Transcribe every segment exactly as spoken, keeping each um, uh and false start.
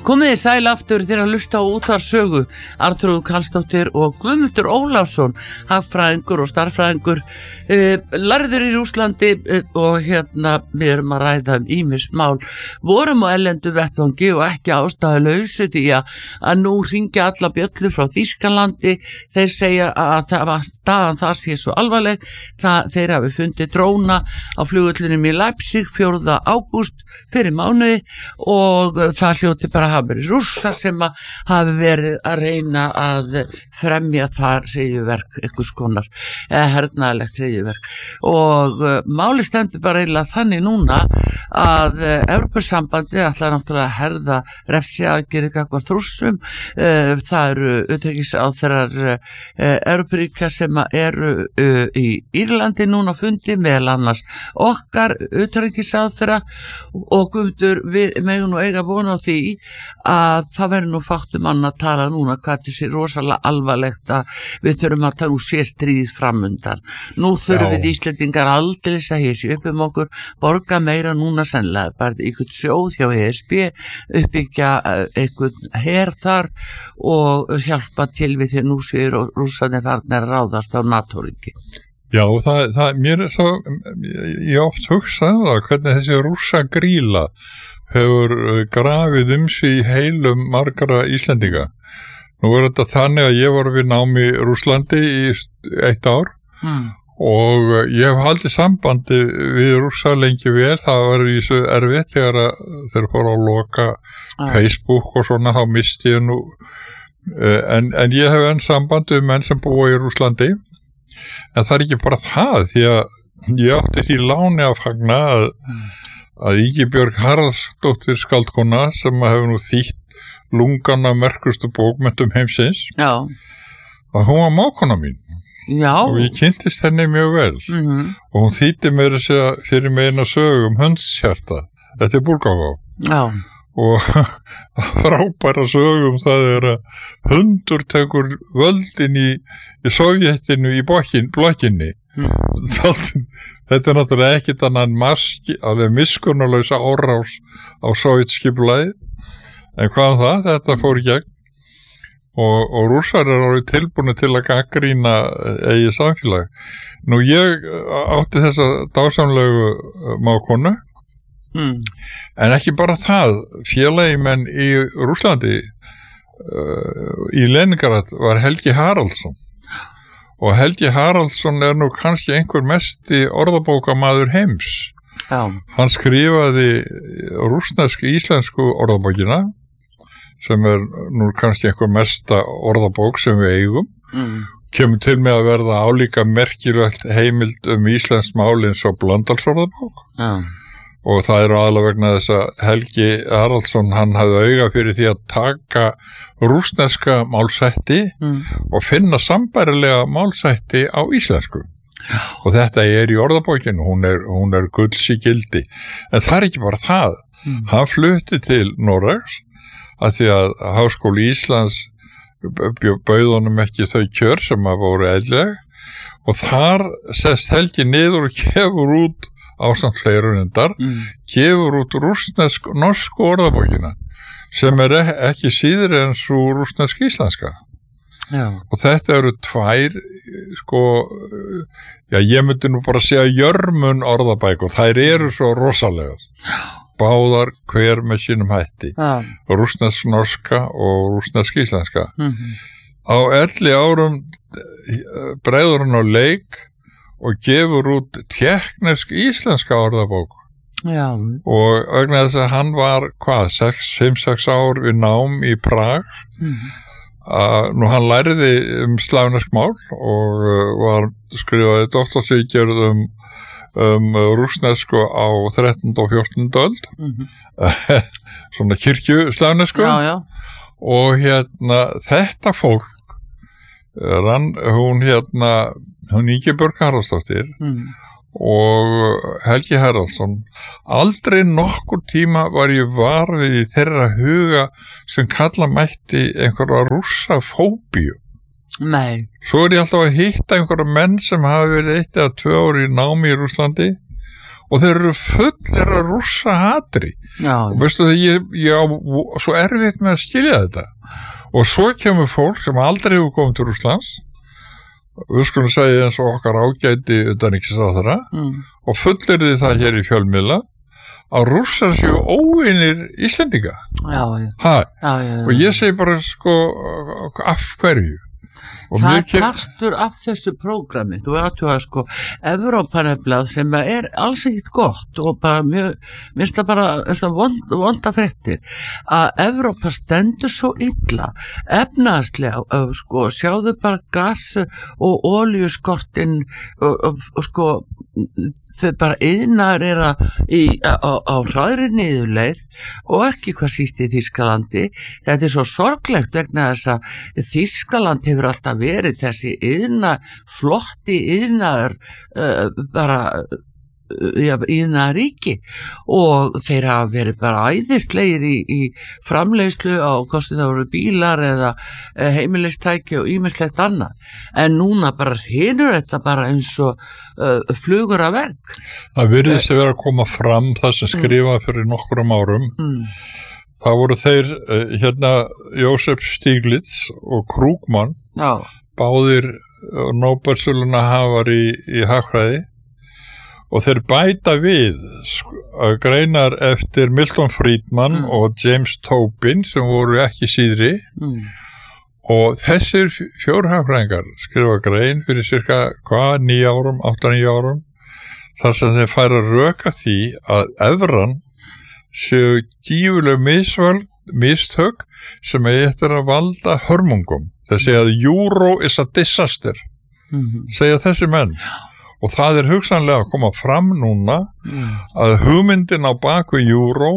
Komið þið sæl aftur þegar að hlusta á útvarpssögu. Arnþrúður Karlsdóttir og Guðmundur Ólafsson, hagfræðingur og starffræðingur, eh, lærður í Rússlandi eh, og hérna við erum að ræða um ýmis mál. Vorum á erlendu vettvangi og ekki ástæðulausu því að, að nú hringja alla bjöllur frá Þýskalandi. Þeir segja að það var staðan þar sé svo alvarleg. Það, þeir hafi fundið dróna á flugvöllunum í Leipzig fjórða ágúst fyrir mánuði og það hljóti bara hafa verið Rússar sem að hafi verið að reyna að fremja þar hryðjuverk, einhvers konar eða hernaðarlegt hryðjuverk. Og uh, máli stendur bara eiginlega þannig núna að uh, Evrópusambandið ætlar náttúrulega að herða refsiaðgerðir gagnvart Rússum. Uh, það eru utanríkisráðherrar uh, Evrópuríkja sem eru uh, í Írlandi núna á fundi, meðal annars okkar utanríkisráðherra, og Guðmundur, við megum nú eiga vona á því að það verður nú fátt um annað að tala núna hvað þetta sé rosalega alvarlegt að við þurfum að það nú sé stríð framundan. Nú þurfum við Íslendingar aldeilis að hysja upp um okkur, borga meira núna sennilega, bara einhvern sjóð hjá E S B, uppbyggja einhvern her þar og hjálpa til við því nú séu Rússarnir farnir að ráðast á NATO-ríki. Já, það, það, mér er svo, ég oft hugsaði það, hvernig þessi Rússa gríla hefur grafið um sig í heilum margra Íslendinga. Nú er þetta þannig að ég var við námi í Rússlandi í eitt ár mm. og ég hef haldið sambandi við Rússa lengi vel. Það var í svo erfitt þegar þeir fóru að loka ah. Facebook og svona, þá misti ég nú, en, en ég hef enn sambandi um menn sem búa í Rússlandi. En það er ekki bara það, því að ég átti því láni að fagna að, að Ingibjörg Haraldsdóttir skáldkona sem hefur nú þýtt lungana merkustu bókmenntum heimsins, Já. Að hún var mákona mín. Já. Og ég kynntist henni mjög vel. Mm-hmm. Og hún þýtti mér að segja fyrir mig eina sögu um hundshjarta. Þetta er Bulgakov. Já. Og frábæra sögum það er að hundur tekur völdin í, í Sovjetinu í blokkinni. Mm. Þetta er náttúrulega ekkit annan maski, alveg miskunnarlausa árás á sovjetskipulagið, en hvað um það, þetta fór í gegn og, og Rússar er orðið tilbúinu til að gagnrýna eigið samfélag. Nú ég átti þessa dásamlegu mákonu. Mm. En ekki bara það, félagamenn í Rússlandi uh, í Leningrad var Helgi Haraldsson og Helgi Haraldsson er nú kannski einhver mesti orðabókamaður heims. Já. Hann skrifaði rússnesk-íslensku orðabókina sem er nú kannski einhver mesta orðabók sem við eigum. Mm. Kemur til með að verða álíka merkilegt heimild um íslenskt mál eins og Blöndalsorðabók. Já. Og það eru aðalega vegna þess að Helgi Haraldsson, hann hafði auga fyrir því að taka rússneska málsætti mm. og finna sambærilega málsætti á íslensku. Og þetta er í orðabókinu, hún er, hún er gulls í gildi. En það er ekki bara það. Mm. Hann flutti til Noregs að því að Háskóli Íslands bauð honum ekki þau kjör sem að voru eðlileg og þar sest Helgi niður og kefur út ásamt fleirunindar, mm. gefur út rússnesk-norsku orðabókina sem er ekki síður en svo rússnesk-íslenska. Já. Og þetta eru tvær, sko, já, ég myndi nú bara segja jörmun orðabækur, þær eru svo rosalegar. Báðar hver með sínum hætti. Ja. Rússnesk-norska og rússnesk-íslenska. Mm-hmm. Á elli árum breiður hann á leik og gefur út tékknesk íslenska orðabók. Já. Og vegna þess að hann var, hvað, fimm sex ár við nám í Prag. Mm. Uh, nú hann læriði um slavnesk mál og uh, var skrifaði doktorsritgerð um, um rússnesku á þrettándu og fjórtándu öld. Mm-hmm. Svona kirkju slavnesku. Já, já. Og hérna, þetta fólk, rann, hún hérna, hún Ingibjörg Haraldsdóttir mm. og Helgi Haraldsson, aldrei nokkur tíma var ég var við í þeirra huga sem kalla mætti einhverja rússafóbíu. Nei. Svo er ég alltaf að hitta einhverja menn sem hafa verið eitt eða tvö ár í námi í Rússlandi og þeir eru fullir að rússa hatri Já, og veistu það, ég, ég á svo erfitt með að skilja þetta og svo kemur fólk sem aldrei hefur komið til Rússlands, við skulum segja eins og okkar ágæti utanríkisráðherra mm. og fullir þið það hér í fjölmiðla að rússar séu óvinir Íslendinga. Já, já. Ha, já, já, já. og ég segi bara sko af hverju. Og það er kem... partur af þessu prógrami, þú veit að sko Evrópa nefnilega sem er alls ekkert gott og bara mjög, minnst það bara vond, vonda fréttir að Evrópa stendur svo illa efnaðslega, sko sjáðu bara gas og olíuskortin og, og, og sko þau bara yðnar er að í, á, á hraðri niðurleið og ekki hvað síst í Þýskalandi. Þetta er svo sorglegt vegna þess að Þýskaland hefur alltaf verið þessi yðna, flotti yðnaður uh, bara uh, yðnaríki og þeir hafa verið bara æðislegir í, í framleiðslu á hvort það voru bílar eða uh, heimilistæki og ýmislegt annað. En núna bara hinur þetta bara eins og uh, flugur af vegg. Það virðist að vera að koma fram það sem skrifað fyrir nokkrum árum. Mm. Það voru þeir, uh, hérna, Jósef Stiglitz og Krugman, Já. báðir uh, Nóbelsverðlauna hafar í, í hagfræði og þeir bæta við uh, greinar eftir Milton Friedman mm. og James Tobin sem voru ekki síðri mm. og þessir fjórhagfræðingar skrifa grein fyrir cirka hvað, nýja árum, átta nýja árum þar sem þeir færa röka því að evran séu gífuleg misvöld, mistök sem er eftir að valda hörmungum. Þeir segja að euro is a disaster, mm-hmm. segja þessi menn. Og það er hugsanlega að koma fram núna mm. að hugmyndin á baku euro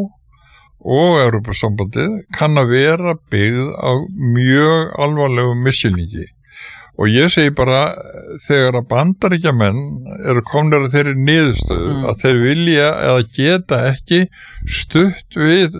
og Evrópusambandið kann að vera byggð á mjög alvarlegum misskilningi. Og ég segi bara, þegar að Bandaríkjamenn eru komnir að þeirri niðurstöðu mm. að þeir vilja eða geta ekki stutt við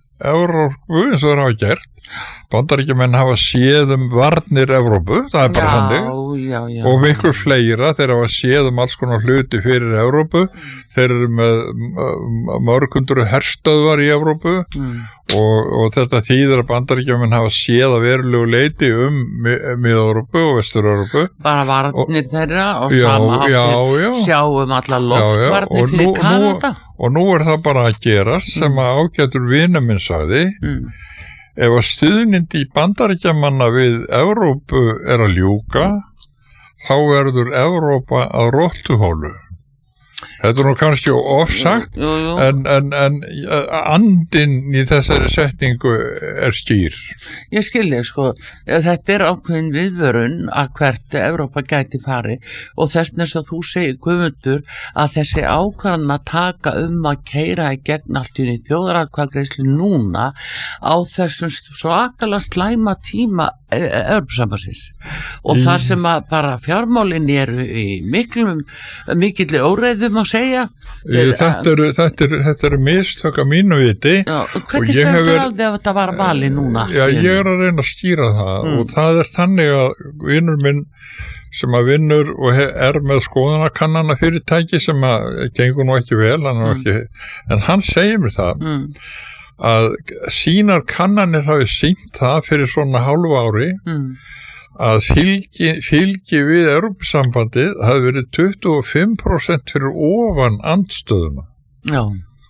Evrópu eins og þeir hafa gert. Bandaríkjamenn hafa séð um varnir Evrópu, það er bara þannig, og miklu fleira, þeir hafa séð um alls konar hluti fyrir Evrópu, þeir eru með mörgundur herstöðvar í Evrópu mm. og, og þetta þýðir að Bandaríkjamenn hafa séð að verulegu leiti um Mið-Evrópu og Vestur-Evrópu. Bara varnir og, þeirra og já, sama já, já. sjáum alla loftvarnir fyrir Kanada. Og nú er það bara að gerast sem mm. að ágætur vinur minn sagði, mm. ef að stuðnindi í Bandaríkjamanna við Evrópu er að ljúka, þá verður Evrópa að rottuhólu. Þetta er nú kannski ofsagt, jú, jú. En, en, en andinn í þessari setningu er skýr. Ég skilji, sko, þetta er ákveðin viðvörun að hvert Evrópa gæti fari og þess að þú segir, Guðmundur, að þessi ákvarðan að taka um að keyra í gegn allt í þjóðaratkvæðagreiðslu núna á þessum svakalega slæma tíma Evrópusambandsins og mm. það sem að bara fjármálin eru í miklum mikilli óreiðum að segja Þeir, þetta eru þetta eru, þetta eru mistök að mínu viti. Já, hvernig stendur á því að þetta var valið núna? Já, ég er að reyna að skýra það mm. og það er þannig að vinur minn sem að vinnur og er með skoðanakannana fyrirtæki sem að gengur nú ekki vel hann mm. ekki, en hann segir mér það mm. að sínar kannanir hafi sýnt það fyrir svona hálfu ári mm. að fylgi, fylgi við Evrópusambandið hafi verið tuttugu og fimm prósent fyrir ofan andstöðuna. Já.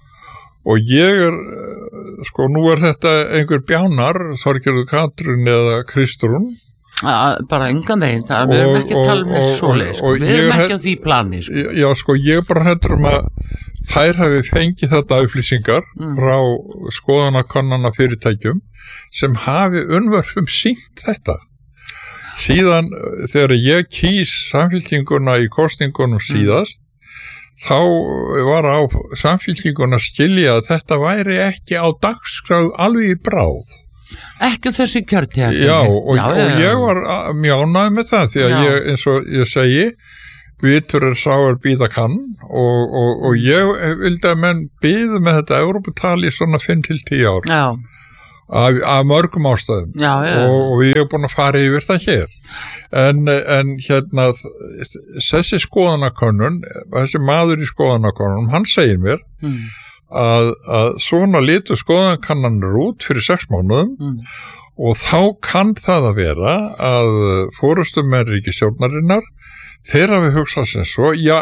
Og ég er, sko, nú er þetta einhver bjánar, Þorgerður Katrín eða Kristrún. Að, bara engan veginn, það við erum ekki að tala með svoleið, sko, við erum ekki á því plani. Sko. Já, sko, ég er bara hættur um að þær hafi fengið þetta upplýsingar mm. frá skoðanakannana fyrirtækjum sem hafi unnvörfum sýnt þetta. Síðan þegar ég kýs Samfylkinguna í kosningunum síðast, mm. þá var á Samfylkinguna að skilja að þetta væri ekki á dagskrá alveg í bráð. Ekki þessi kjörtíðar. Já, og, já, og já, ég var mjög ánægð með það því að já. ég, eins og ég segi, vitur er sáar býða kann og, og, og ég vildi að menn býðu með þetta Evróputali í svona fimm til tíu ár. Já. af, af mörgum ástæðum já, já. Og, og ég er búin að fara yfir það hér en, en hérna þessi skoðanakönnun þessi maður í skoðanakönnun hann segir mér mm. að, að svona litu skoðanakannanir út fyrir sex mánuðum mm. og þá kann það að vera að forystumenn ríkisstjórnarinnar þeir hafi hugsað sem svo, já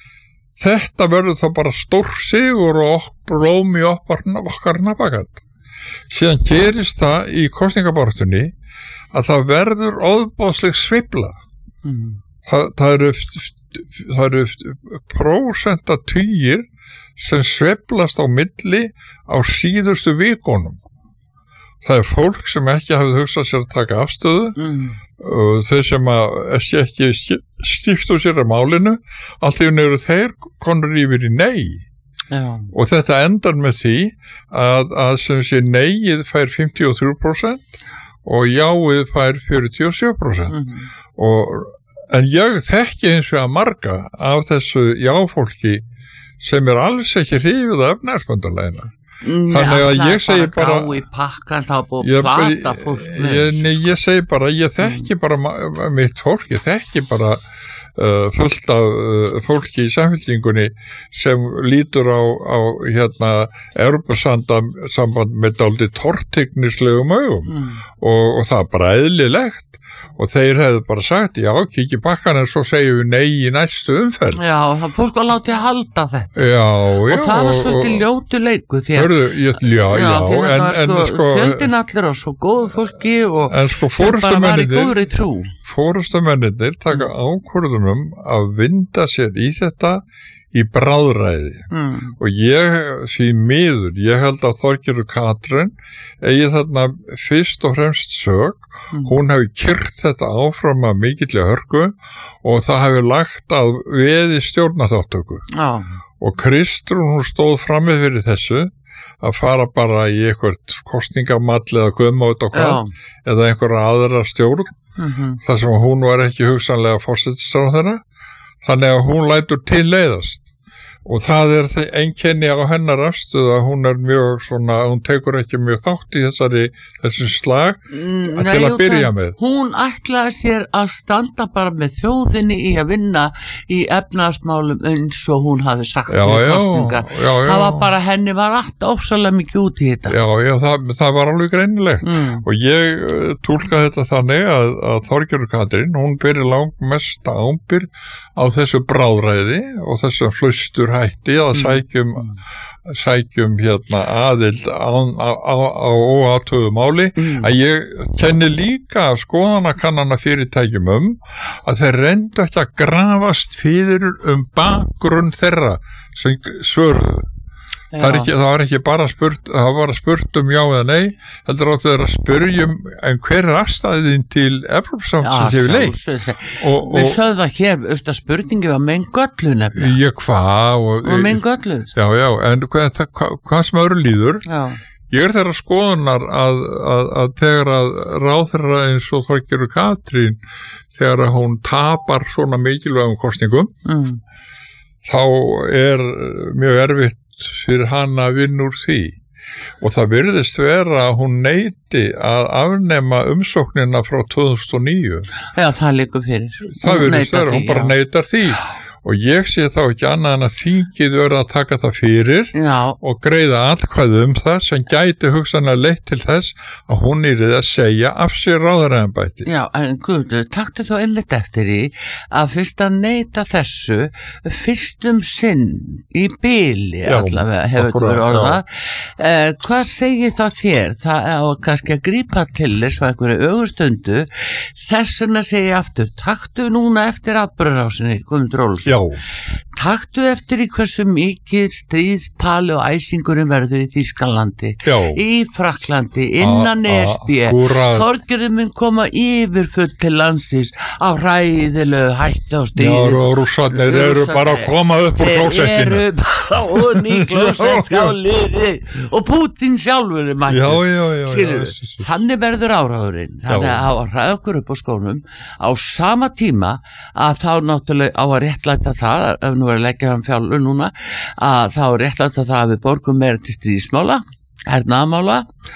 þetta verður þá bara stór sigur og blóm í okkar nabakant. Síðan gerist það í kosningabaráttunni að það verður óðbóðsleg sveifla. Mm. Það, það eru, það eru prósentatugir sem sveiflast á milli á síðustu vikunum. Það er fólk sem ekki hafði hugsað sér að taka afstöðu mm. og þeir sem að ekki skiptu sér að málinu, allt í unni eru þeir konur yfir í nei. Já. Og þetta endar með því að, að sem sé neið fær fimmtíu og þrjú prósent og jáið fær fjörutíu og sjö prósent. Mm. Og, en ég þekki eins og að marga af þessu jáfólki sem er alls ekki hrifið af efnahagsbandalægina. Þannig að ég segi bara pakkan, ég, ég, nei, ég segi bara ég þekki bara mitt fólk ég þekki bara uh, fullt af uh, fólki í samfélkingunni sem lítur á, á hérna Evrópusamband með dálítið tortryggnislegum augum mm. og, og það er bara eðlilegt og þeir hefðu bara sagt, já, kikki bakkan en svo segjum við nei í næstu umferð. Já, það fólk var látið að halda þetta. Já, já. Og það var svolítið ljótu leiku því að... Hörðu, ég, já, já, já, en, en sko... sko fjöldin allir á svo góðu fólki og sko, sem bara var í góðri trú. Forystumennirnir taka ákvörðunum að vinda sér í þetta í bráðræði mm. og ég, því miður, ég held að Þorgerður Katrín eigi þarna fyrst og fremst sök, mm. hún hefur kyrkt þetta áfram að mikilli hörku og það hefur lagt að veði stjórnarþáttöku ah. og Kristrún hún stóð frammi fyrir þessu að fara bara í eitthvað kosningamall eða guðmátt og hvað Já. Eða einhverja aðra stjórn mm-hmm. þar sem hún var ekki hugsanlega forsætisráðherra þannig að hún lætur til leiðast og það er einkenni á hennar afstöðu að hún er mjög svona, hún tekur ekki mjög þátt í þessari, þessu slag mm, til að byrja með. Hún ætlaði sér að standa bara með þjóðinni í að vinna í efnahagsmálum eins og hún hafi sagt já, fyrir já, kosningar. Já, já. Það var bara, henni var allt ofsalega mikið út í þetta. Já, já, það, það var alveg greinilegt mm. og ég uh, túlka þetta þannig að, að Þorgerður Katrín, hún byrja langt mesta ábyrgð á þessu bráðræði og þessu hlustur hætti að sækjum, mm. sækjum hérna aðild á, á, á, á óatöðu máli mm. að ég kenni líka skoðanakannana fyrirtækjum um að þeir reyndu ekki að grafast fyrir um bakgrunn þeirra sem svörðu. Það, er ekki, það var ekki bara spurt, það var bara spurt um já eða nei, heldur áttu þeirra að spyrjum en hver er afstæðin til Evrópusambandsins hefur leið? Við sögðum það hér, auðvitað spurningi var með einn göllu nefnilega. Ég hvað? Og með einn göllu. Já, já, en hvað, hvað, hvað sem öðru líður, já. Ég er þeirra skoðunar að, að, að þegar að ráðherra eins og Þorgerður Katrín, þegar að hún tapar svona mikilvægum kosningum, mm. þá er mjög erfitt fyrir hann að vinna úr því og það virðist vera að hún neyti að afnema umsóknina frá tvö þúsund og níu. Já, það liggur fyrir. Það virðist vera, hún bara neytar því. Og ég sé þá ekki annað en að þingið verða að taka það fyrir Já. Og greiða atkvæði um það sem gæti hugsanlega leitt til þess að hún yrði að segja af sér ráðherraembætti. Já, en Guðmundur, taktu þó einmitt eftir því að fyrst að neyta þessu fyrstum sinn í bili Já, allavega hefur þetta verið orðað. Eh, hvað segir það þér? Það er kannski að grípa til þess að einhverju ögustundu þess vegna segi ég aftur, taktu núna eftir atburðarásinni, Guðmundur Ólafsson. Já. Taktu eftir í hversu mikið stríðstali og æsingurinn verður í Þýskalandi, Já. Í Frakklandi, innan E S B. Þorgerður mun koma yfirfull til landsins á hræðilegu hættu á stríðum. Já, og rússarnir eru bara að koma upp úr klósettinu. Þeir eru bara onni í klósettskálinni og Pútín sjálfur er mættur. Já, já, já. Skilur, já, já. Þannig verður áráðurinn. Þannig að hræða okkur upp á skónum á sama tíma að þá náttúrulega á að réttlæta það, ef nú er að leggja hann fjálfur núna, að þá er réttlæta það að við borgum meira til stríðsmála, hernaðamála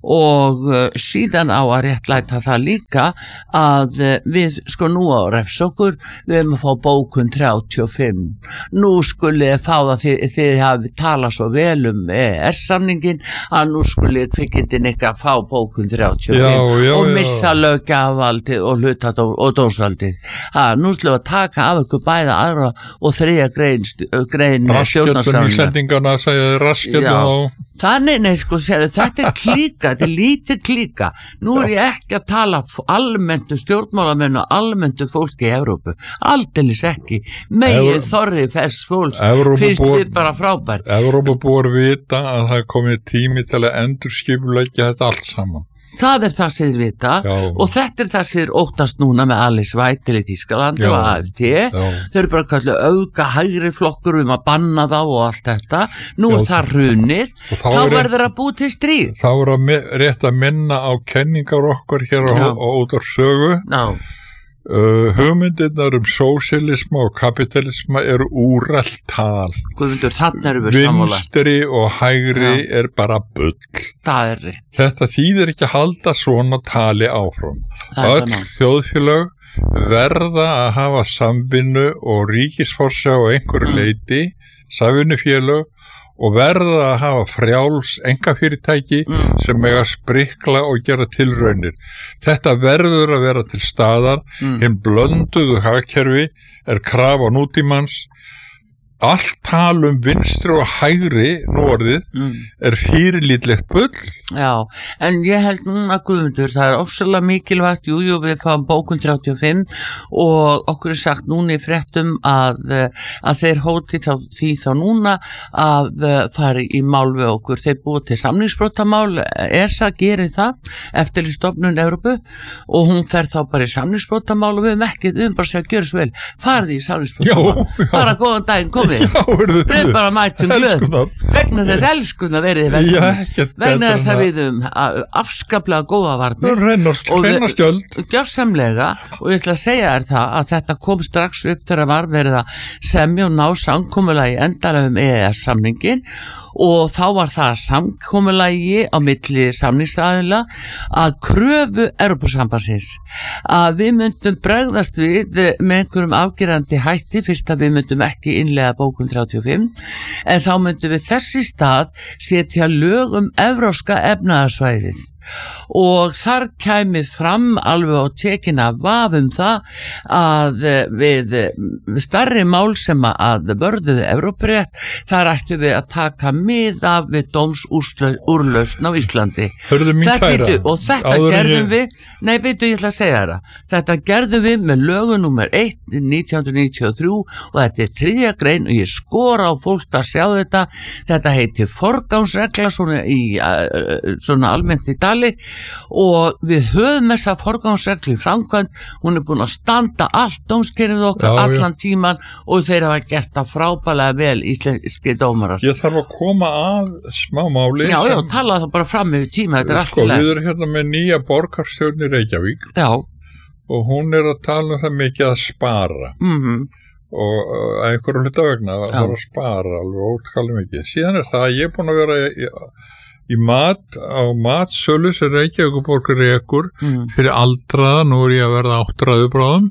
og uh, síðan á að réttlæta það líka að uh, við sko nú á refs okkur, við erum að fá bókun þrjátíu og fimm, nú skulið fá það þið, þið hafi talað svo vel um E E S-samningin að nú skulið kvikindin ekki að fá bókun þrjátíu og fimm já, já, og missa löggjafarvaldið og hluta og dómsvaldið. Nú skulum við að taka af ykkur bæða aðra og þriðja grein, grein Raskjöldun Íslendingana segja raskjöldun á Þannig, nei, sko, sér, þetta er klíka, þetta er lítið klíka. Nú er ég ekki að tala almenntu stjórnmálamenn og almenntu fólki í Evrópu. Aldeilis ekki. Megið þorri þess fólks finnst við bara frábær. Evrópubúar vita að það er komið tími til að endurskipuleggja þetta allt saman. Það er það sem þið vita Já. og þetta er það sem þið óttast núna með Alice Weidel í Þýskalandi og A F D. Þau eru bara kallu auka hægri flokkur um að banna þá og allt þetta. Nú er það hrunið, þá, þá verður að búið til stríð. Þá er að rétt að minna á kenningar okkar hér á, á út af sögu. Já. Uh, hugmyndirnar um sósíalisma og kapitalisma eru úrelt tal. Guðmundur, þannig eru við sammála. Vinstri og hægri Já. Er bara bull. Það er rétt. Þetta þýðir ekki að halda svona tali áfram. Öll þjóðfélög verða að hafa samvinnu og ríkisforsjá á einhverju leyti, samvinnufélög og verða að hafa frjáls einkafyrirtæki mm. sem mega sprikla og gera tilraunir. Þetta verður að vera til staðar, mm. hinn blönduðu hagkerfi er krafa nútímans. Allt tal um vinstri og hægri nú orðið mm. er fyrirlítlegt bull. Já, en ég held núna Guðmundur, það er ofsalega mikilvægt, jú, jú, við fáum bókun þrjátíu og fimm og okkur er sagt núna í fréttum að, að þeir hóti þá, því þá núna að fara í mál við okkur. Þeir búið til samningsbrotamál, E S A gerir það eftir stofnun Evrópu og hún fer þá bara í samningsbrotamál og við höfum ekki, við höfum bara segja, gjör svo vel, farði í samningsbrotamál, bara góðan daginn, komið. Við erum bara mætum glöð vegna þess elskunar verið velkomin vegna þess að við um afskaplega góða varnir og gjörsamlega og ég ætla að segja þér það að þetta kom strax upp þegar var verið að semja og ná samkomulagi endanlega um E E S-samningin og þá var það samkomulagi á milli samningsaðila að kröfu Evrópusambandsins að við myndum bregðast við með einhverjum afgerandi hætti fyrst að við myndum ekki innlega bókun þrjátíu og fimm en þá myndum við þessi stað setja lög um evrópska efnahagsvæðið og þar kæmi fram alveg á tekina vafum það að við, við starri mál sem að vörðuðu Evrópurétt, þar ættu við að taka mið af við dómsúrlausn á Íslandi. Þetta byrju, og þetta Áður gerðum ég... við, nei byrju ég ætla að segja það, þetta gerðum við með lögu númer eitt nítján hundruð níutíu og þrjú og þetta er þriðja grein og ég skora á fólk að sjá þetta, þetta heitir forgangsregla svona, í, svona almennt í dag og við höfum þessa forgangsreglu í framkvæmd, hún er búin að standa allt dómskerfið okkar já, allan já. Tíman og þeir hafa gert það frábælega vel íslenski dómarar. Ég þarf að koma að smá máli. Já, já, tala það bara fram yfir tíma, þetta er sko, allt leið. Við erum hérna með nýja borgarstjórn í Reykjavík já. Og hún er að tala um það mikið að spara mm-hmm. og að einhverju hluta vegna að fara að spara alveg ótrúlega mikið. Síðan er það að ég er búin að vera í í mat á matsölu sem Reykjavíkurborg rekur mm. fyrir aldraða, nú er ég að verða áttræðu bráðum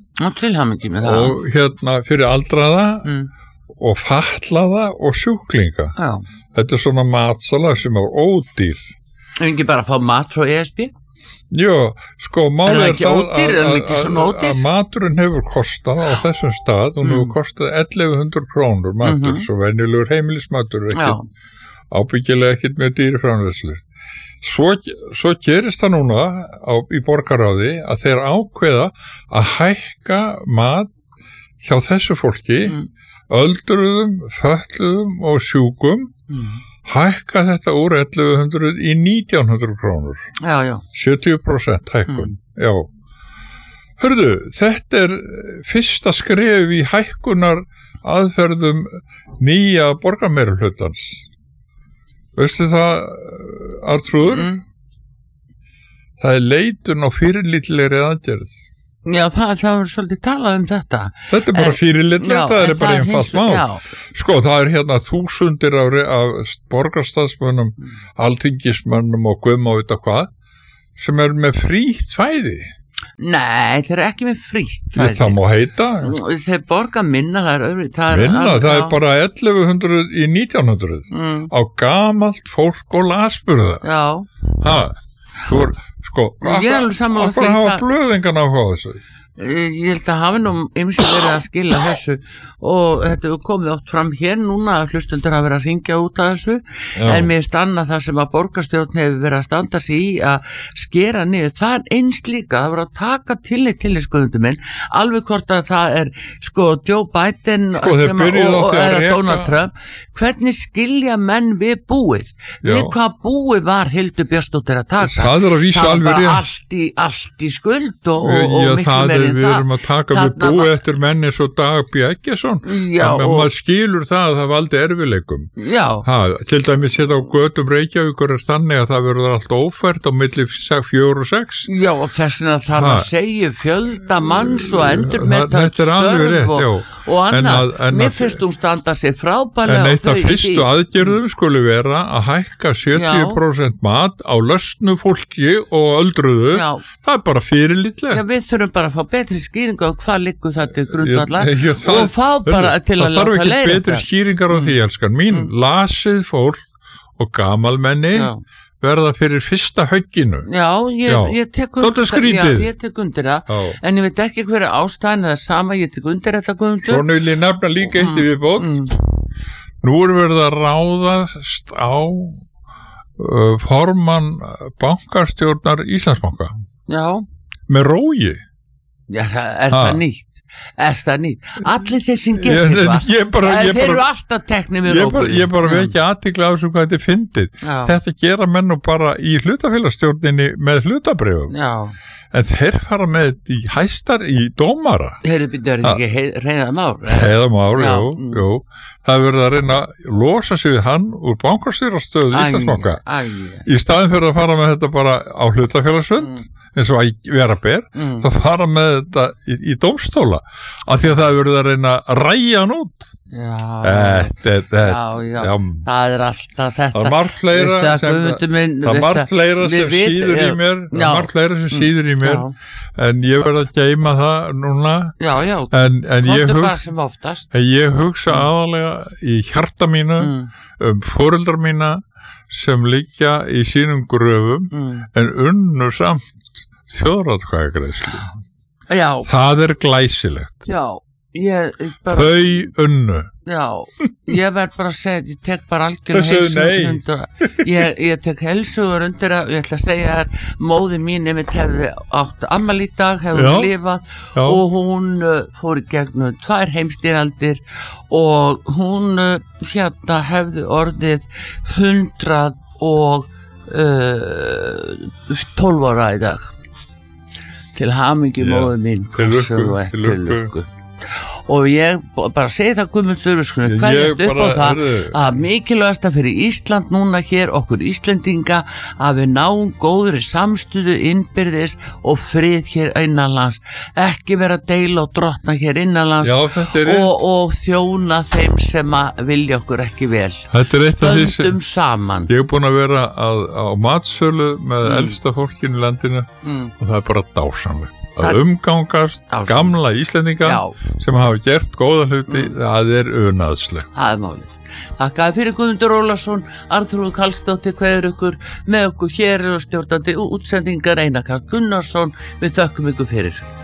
og hérna fyrir aldraða mm. og fatlaða og sjúklinga Já. Þetta er svona matsala sem er ódýr Engi bara að fá mat frá E S B? Jó, sko málið er það ódýr, að, að, að, að maturinn hefur kostað á þessum stað, hún mm. hefur kostað ellefu hundruð krónur matur, mm-hmm. svo venjulegur heimilismatur ekki ábyggilega ekkert með dýri framleiðslu. Svo, svo gerist það núna á, í borgaráði að þeir ákveða að hækka mat hjá þessu fólki, mm. öldruðum, fötluðum og sjúkum, mm. hækka þetta úr ellefu hundruð í nítján hundruð krónur. Já, já. sjötíu prósent hækkun, mm. já. Hörðu, þetta er fyrsta skref í hækkunar aðferðum nýja borgarmeirihlutans. Veistu það, Arnþrúður? Mm. Það er leitun á fyrirlítlegri aðgerð. Já, það, það er svolítið talað um þetta. Þetta er bara fyrirlitlegt, það er bara einfalt mál. Sko, það er hérna þúsundir af, af borgarstaðsmönnum, mm. alþingismönnum og guðm og vita hvað, sem er með frítt svæði. Nei, þeir eru ekki með frítt svæði. Það má heita. Þeir borga minna, það er öðru. Minna, að, það er bara ellefu hundruð í nítján hundruð mm. á gamalt fólk og lasburða. Já. Það, þú er... Sko, hvað hafa blöðingan áhuga á þessu? Ég held að hafa nú ýmsir verið að skila þessu og þetta er komið oft fram hér núna að hlustundur hafa verið að hringja út af þessu. Já. En mér stanna það sem að borgarstjórn hefur verið að standa sig í að skera niður, það er eins líka það verið að taka tillit til þess skoðundum minn alveg hvort að það er sko Joe Biden sko, sem að, og, og eða Donald Trump, hvernig skilja menn við búið Já. Við hvað búið var Hildur Björnsdóttir að taka það er að vísa það alveg var allt í, allt í skuld og, og, Já, og miklu meir við erum að taka við búið eftir menni svo Dag B. Eggertsson en maður skilur það að það valdi erfileikum ha, til dæmis hérna á götum Reykjavíkur er þannig að það verður allt ófært á milli fjögur og sex Já og þess að það að segja fjölda manns og endur með þetta störf og, og annað, mér finnst hún standa sér frábælega en eitt af fyrstu aðgerðum skuli vera að hækka sjötíu prósent mat á lausnu fólki og öldruðu Já. Það er bara fyrirlitlega Já við þurfum bara að fá betri skýringu á hvað liggur það til grundvallar og fá bara til að láta leiða þetta. Það þarf ekki betri skýringar á því, elskan mín. Mm. Lasið fólk og gamalmenni Já. Verða fyrir fyrsta högginu. Já, ég, ég tek undir það. Ég tek undir það, en ég veit ekki hverju ástæðan eða sama, ég tek undir þetta Guðmundur. Svo vil ég nefna líka eitt í viðbót. Mm. Nú er verið að ráðast á uh, formann bankastjórnar Íslandsbanka. Já. Með rógi. Já, er ha. Það nýtt? Er það nýtt? Allir þeir sem getur eitthvað, þeir eru alltaf teknir með rókunni. Ég bara veit ekki athygli á þessu hvað þetta er fyndið. Þetta gera menn nú bara í hlutafélagsstjórninni með hlutabrifum. Já. En þeir fara með þetta í hæstar í dómara. Þeir eru ekki Hreiðar Már. Hreiðar Már, jú, jú. Það er verið að reyna að losa sig við hann úr bankastjórastöðu Íslandsbanka. Í staðin fyrir að fara með þetta bara á hlutafélagsfund, mm. eins og að vera ber, mm. þá fara með þetta í, í dómstóla. Af því að það er verið að reyna að ræja hann út. Já, Þetta, þetta, já, já, já, það er alltaf þetta. Það er margt fleira sem, minn, það er margt fleira sem vit, síður í mér, það er margt fleira sem síður í mér, já. En ég verð að geyma það núna. Já, já, en, en ég, hug, sem oftast. ég hugsa aðalega í hjarta mínu, mm. um foreldrar mína sem liggja í sínum gröfum, mm. en unnu samt þjóðaratkvæðagreiðslu. Já. Það er glæsilegt. Já. Ég, bara, þau unnu já, ég verð bara að segja ég tek bara algjörlega heilsugur undir ég, ég tek heilsugur undir og ég ætla að segja þér, móði mín einmitt hefði átt afmæli í dag hefði hún lifað já. Og hún uh, fór í gegnum tvær heimstyrjaldir og hún uh, hérna hefði orðið hundrað og uh, tólf ára í dag til hamingju móði mín til lukku og ég bara segi það Guðmundur hverjast upp á það er... að mikilvægast að fyrir Ísland núna hér okkur Íslendinga að við náum góðri samstöðu innbyrðis og frið hér innanlands ekki vera að deila og drottna hér innanlands Já, og, og þjóna þeim sem að vilja okkur ekki vel stöndum sem... saman Ég er búin að vera að, á matsölu með mm. eldsta fólkinu í landinu mm. og það er bara dásamlegt að umgangast dásamlegt. Gamla Íslendinga Já. Sem hafa gert góða hluti, mm. það er unaðslegt. Það er málið. Þakkaði fyrir Guðmundur Ólafsson, Arnþrúður Karlsdóttir kveður ykkur með okkur hér og stjórnandi útsendingar Einar Karl Gunnarsson. Við þökkum ykkur fyrir.